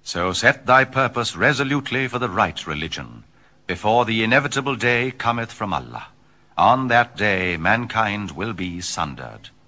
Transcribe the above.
So set thy purpose resolutely for the right religion, before the inevitable day cometh from Allah. On that day mankind will be sundered.